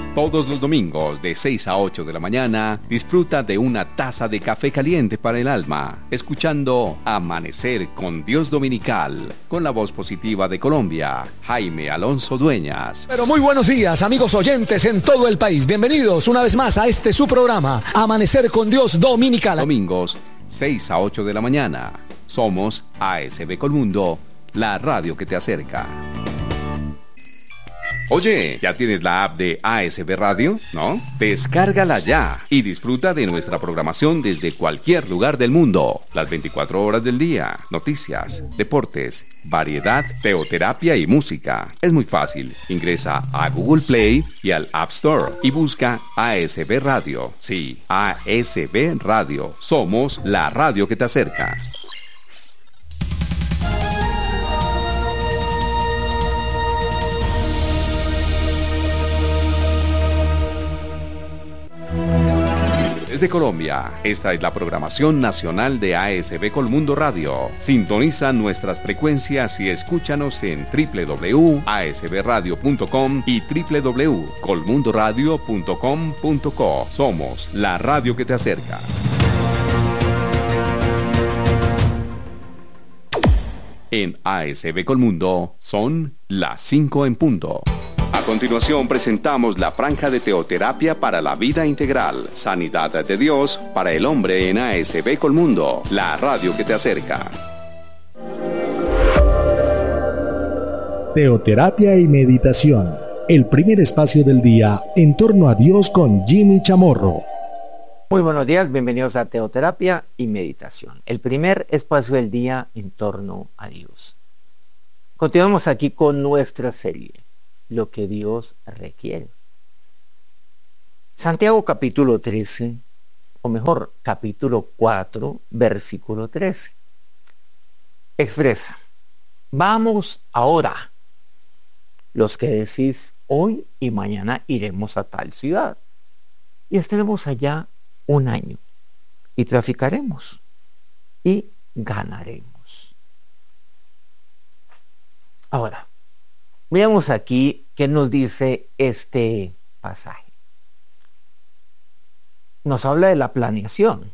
Todos los domingos de 6 a 8 de la mañana, disfruta de una taza de café caliente para el alma, escuchando Amanecer con Dios Dominical, con la voz positiva de Colombia, Jaime Alonso Dueñas. Pero muy buenos días, amigos oyentes en todo el país. Bienvenidos una vez más a este su programa, Amanecer con Dios Dominical. Domingos, 6 a 8 de la mañana. Somos ASB Colmundo, la radio que te acerca. Oye, ¿ya tienes la app de ASB Radio? ¿No? Descárgala ya y disfruta de nuestra programación desde cualquier lugar del mundo. Las 24 horas del día, noticias, deportes, variedad, teoterapia y música. Es muy fácil. Ingresa a Google Play y al App Store y busca ASB Radio. Sí, ASB Radio. Somos la radio que te acerca. Desde Colombia, esta es la programación nacional de ASB Colmundo Radio. Sintoniza nuestras frecuencias y escúchanos en www.asbradio.com y www.colmundoradio.com.co. Somos la radio que te acerca. En ASB Colmundo son las 5 en punto. A continuación presentamos la franja de teoterapia para la vida integral, sanidad de Dios para el hombre en ASB Colmundo, la radio que te acerca. Teoterapia y meditación, el primer espacio del día en torno a Dios con Jimmy Chamorro. Muy buenos días, bienvenidos a Teoterapia y Meditación, el primer espacio del día en torno a Dios. Continuamos aquí con nuestra serie, lo que Dios requiere. Santiago capítulo 13, o mejor, capítulo 4, versículo 13, expresa: vamos ahora, los que decís hoy y mañana iremos a tal ciudad, y estaremos allá un año, y traficaremos, y ganaremos. Ahora, veamos aquí qué nos dice este pasaje. Nos habla de la planeación.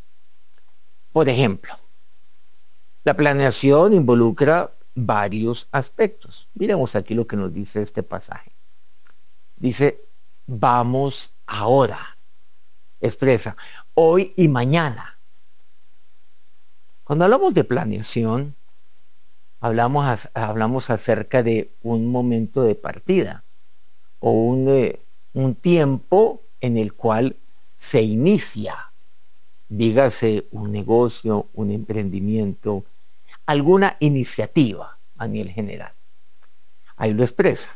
Por ejemplo, la planeación involucra varios aspectos. Miremos aquí lo que nos dice este pasaje. Dice, vamos ahora. Expresa, hoy y mañana. Cuando hablamos de planeación, hablamos acerca de un momento de partida o un tiempo en el cual se inicia, dígase un negocio, un emprendimiento, alguna iniciativa a nivel general. Ahí lo expresa.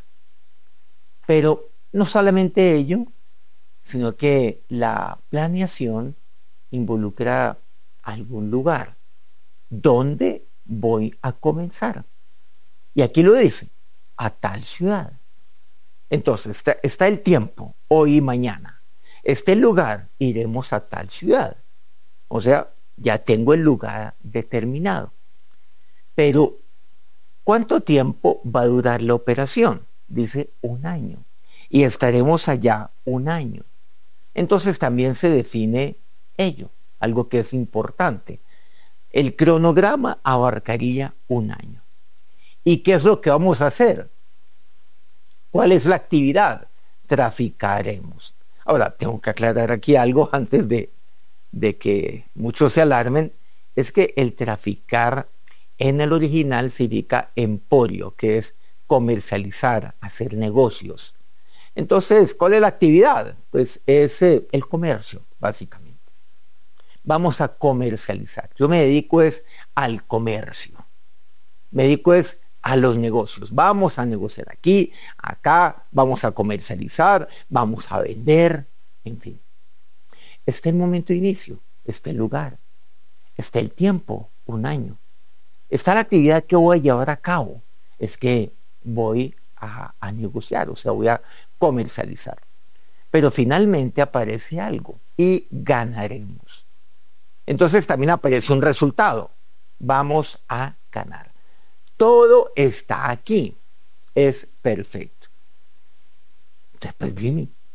Pero no solamente ello, sino que la planeación involucra algún lugar donde voy a comenzar. Y aquí lo dice, a tal ciudad. Entonces está el tiempo, hoy y mañana. Está el lugar, iremos a tal ciudad. O sea, ya tengo el lugar determinado. Pero, ¿cuánto tiempo va a durar la operación? Dice un año. Y estaremos allá un año. Entonces también se define ello, algo que es importante. El cronograma abarcaría un año. ¿Y qué es lo que vamos a hacer? ¿Cuál es la actividad? Traficaremos. Ahora, tengo que aclarar aquí algo antes de que muchos se alarmen. Es que el traficar en el original significa emporio, que es comercializar, hacer negocios. Entonces, ¿cuál es la actividad? Pues es el comercio, básicamente. Vamos a comercializar. Yo me dedico al comercio. Me dedico a los negocios. Vamos a negociar aquí, acá, vamos a comercializar, vamos a vender, en fin. Está el momento de inicio, está el lugar, está el tiempo, un año. Está la actividad que voy a llevar a cabo. Es que voy a negociar, o sea, voy a comercializar. Pero finalmente aparece algo y ganaremos. Entonces también aparece un resultado. Vamos a ganar. Todo está aquí. Es perfecto. Entonces, pues, bien,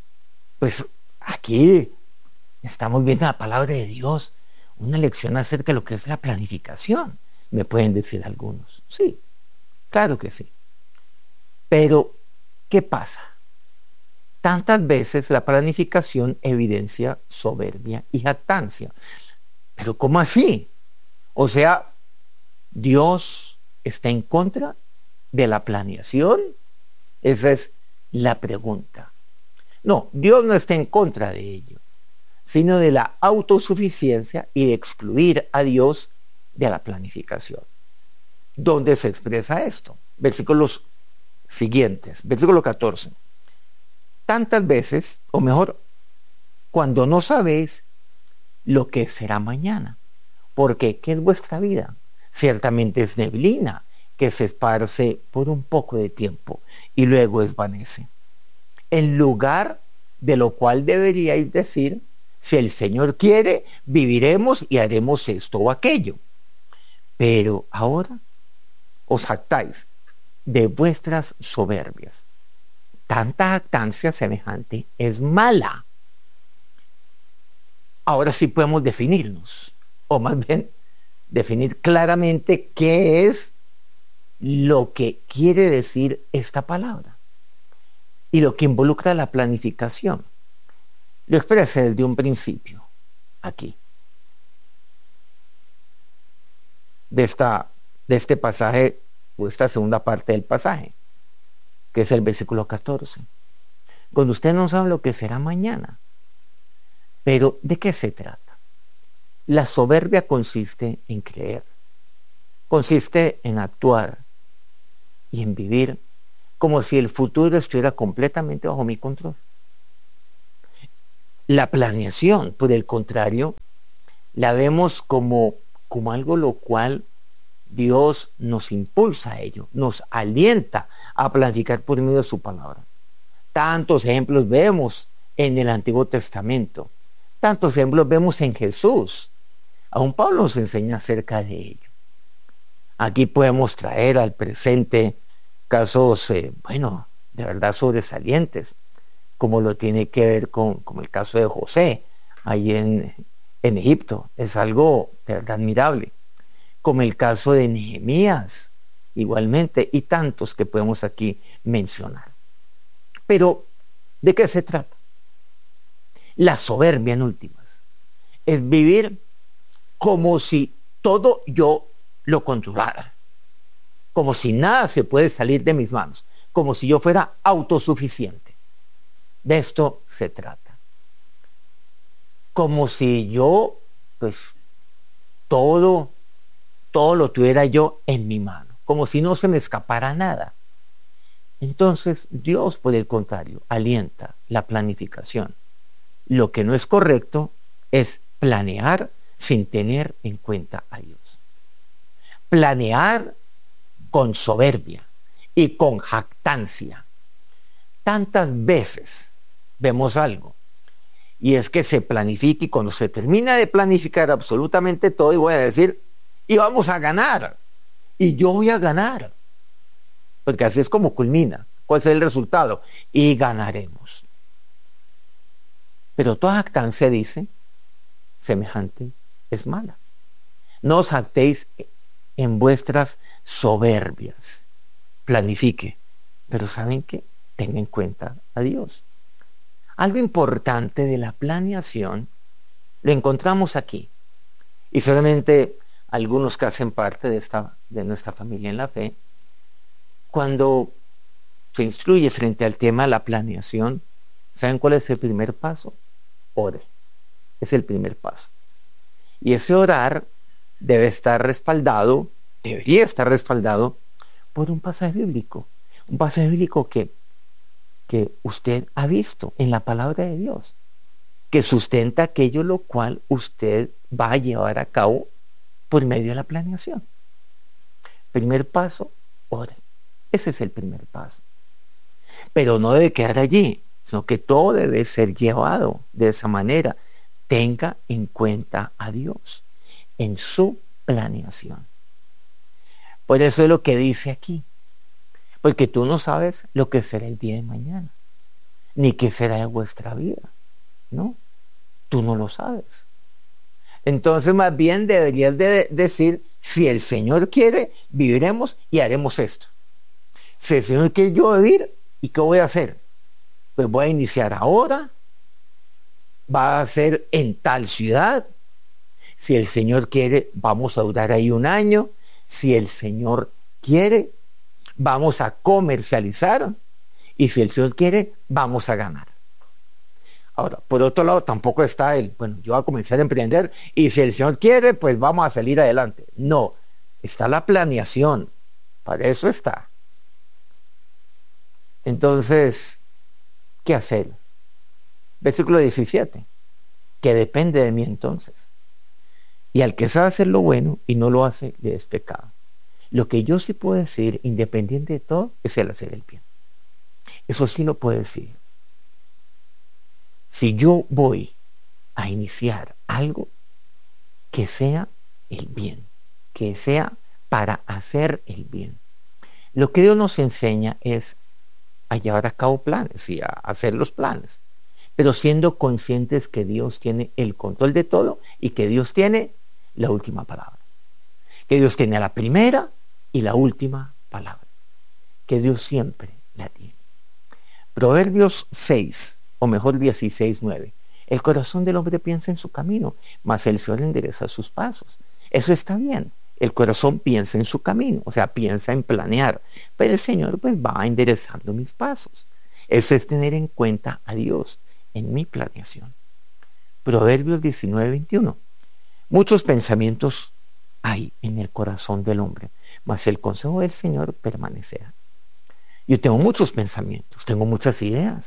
Pues aquí estamos viendo la palabra de Dios, una lección acerca de lo que es la planificación. Me pueden decir algunos. Sí, claro que sí. Pero, ¿qué pasa? Tantas veces la planificación evidencia soberbia y jactancia. Pero ¿cómo así? O sea, ¿Dios está en contra de la planeación? Esa es la pregunta. No, Dios no está en contra de ello, sino de la autosuficiencia y de excluir a Dios de la planificación. ¿Dónde se expresa esto? Versículos siguientes, versículo 14. Tantas veces, o mejor, cuando no sabéis lo que será mañana, porque ¿qué es vuestra vida? Ciertamente es neblina que se esparce por un poco de tiempo y luego desvanece. En lugar de lo cual deberíais decir, si el Señor quiere, viviremos y haremos esto o aquello. Pero ahora os jactáis de vuestras soberbias. Tanta jactancia semejante es mala. Ahora sí podemos definirnos, o más bien definir claramente qué es lo que quiere decir esta palabra y lo que involucra la planificación. Lo expresé desde un principio, aquí, de este pasaje, o esta segunda parte del pasaje, que es el versículo 14. Cuando usted no sabe lo que será mañana. Pero, ¿de qué se trata? La soberbia consiste en creer, consiste en actuar y en vivir como si el futuro estuviera completamente bajo mi control. La planeación, por el contrario, la vemos como algo lo cual Dios nos impulsa a ello, nos alienta a planificar por medio de su palabra. Tantos ejemplos vemos en el Antiguo Testamento, tantos ejemplos vemos en Jesús. Aún Pablo nos enseña acerca de ello. Aquí podemos traer al presente casos, de verdad sobresalientes, como lo tiene que ver con el caso de José, ahí en Egipto. Es algo de verdad admirable. Como el caso de Nehemías, igualmente, y tantos que podemos aquí mencionar. Pero, ¿de qué se trata? La soberbia, en últimas, es vivir como si todo yo lo controlara, como si nada se puede salir de mis manos, como si yo fuera autosuficiente. De esto se trata. Como si yo, todo lo tuviera yo en mi mano, como si no se me escapara nada. Entonces, Dios, por el contrario, alienta la planificación. Lo que no es correcto es planear sin tener en cuenta a Dios. Planear con soberbia y con jactancia. Tantas veces vemos algo, y es que se planifica y cuando se termina de planificar absolutamente todo, y voy a decir, y vamos a ganar, y yo voy a ganar, porque así es como culmina. ¿Cuál es el resultado? Y ganaremos. Pero toda jactancia, dice, semejante es mala. No os jactéis en vuestras soberbias. Planifique, pero ¿saben qué? Tenga en cuenta a Dios. Algo importante de la planeación lo encontramos aquí, y solamente algunos que hacen parte de nuestra familia en la fe, cuando se instruye frente al tema de la planeación, ¿saben cuál es el primer paso? Ore. Es el primer paso. Y ese orar debería estar respaldado por un pasaje bíblico. Un pasaje bíblico que usted ha visto en la palabra de Dios, que sustenta aquello lo cual usted va a llevar a cabo por medio de la planeación. Primer paso, ore. Ese es el primer paso. Pero no debe quedar allí, sino que todo debe ser llevado de esa manera. Tenga en cuenta a Dios en su planeación. Por eso es lo que dice aquí. Porque tú no sabes lo que será el día de mañana. ni qué será de vuestra vida. No, tú no lo sabes. Entonces más bien deberías de decir, si el Señor quiere, viviremos y haremos esto. Si el Señor quiere yo vivir, ¿y qué voy a hacer? Pues voy a iniciar ahora, va a ser en tal ciudad. Si el Señor quiere, vamos a durar ahí 1 año. Si el Señor quiere, vamos a comercializar. Y si el Señor quiere, vamos a ganar. Ahora, por otro lado, tampoco está yo voy a comenzar a emprender y si el Señor quiere, pues vamos a salir adelante. No, está la planeación. Para eso está. Entonces, ¿qué hacer? Versículo 17. Que depende de mí entonces. Y al que sabe hacer lo bueno y no lo hace, le es pecado. Lo que yo sí puedo decir, independiente de todo, es el hacer el bien. Eso sí lo puedo decir. Si yo voy a iniciar algo, que sea el bien, que sea para hacer el bien. Lo que Dios nos enseña es a llevar a cabo planes y a hacer los planes, pero siendo conscientes que Dios tiene el control de todo y que Dios tiene la última palabra. Que Dios tiene la primera y la última palabra. Que Dios siempre la tiene. Proverbios 6, o mejor 16:9. El corazón del hombre piensa en su camino, mas el Señor endereza sus pasos. Eso está bien. El corazón piensa en su camino, o sea, piensa en planear. Pero el Señor pues va enderezando mis pasos. Eso es tener en cuenta a Dios en mi planeación. Proverbios 19:21. Muchos pensamientos hay en el corazón del hombre, mas el consejo del Señor permanecerá. Yo tengo muchos pensamientos, tengo muchas ideas.